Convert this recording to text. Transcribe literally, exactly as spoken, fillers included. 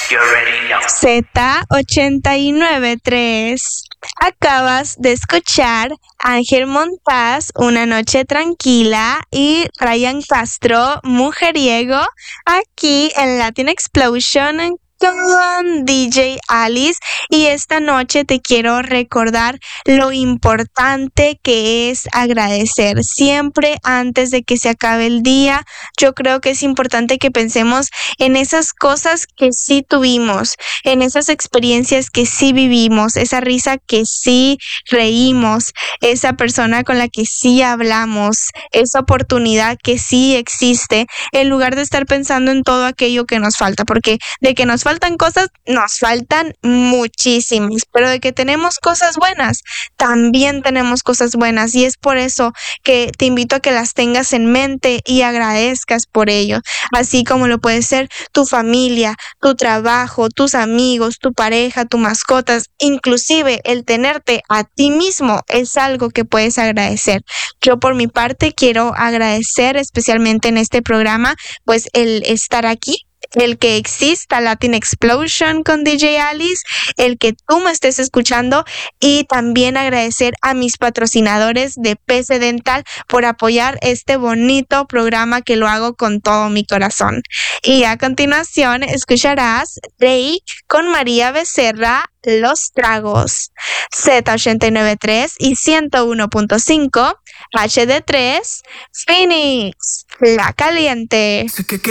Z ochenta y nueve punto tres. Acabas de escuchar Ángel Montaz, Una Noche Tranquila, y Ryan Castro, Mujeriego, aquí en Latin Explosion con D J Alice. Y esta noche te quiero recordar lo importante que es agradecer. Siempre antes de que se acabe el día, yo creo que es importante que pensemos en esas cosas que sí tuvimos, en esas experiencias que sí vivimos, esa risa que sí reímos, esa persona con la que sí hablamos, esa oportunidad que sí existe, en lugar de estar pensando en todo aquello que nos falta, porque de que nos faltan cosas, nos faltan muchísimas, pero de que tenemos cosas buenas, también tenemos cosas buenas, y es por eso que te invito a que las tengas en mente y agradezcas por ello, así como lo puede ser tu familia, tu trabajo, tus amigos, tu pareja, tu mascotas, inclusive el tenerte a ti mismo es algo que puedes agradecer. Yo por mi parte quiero agradecer especialmente en este programa, pues el estar aquí, el que exista Latin Explosion con D J Alice, el que tú me estés escuchando, y también agradecer a mis patrocinadores de P C Dental por apoyar este bonito programa que lo hago con todo mi corazón. Y a continuación escucharás Drake con María Becerra, Los Tragos. Z ochenta y nueve punto tres y ciento uno punto cinco, H D tres, Phoenix, La Caliente.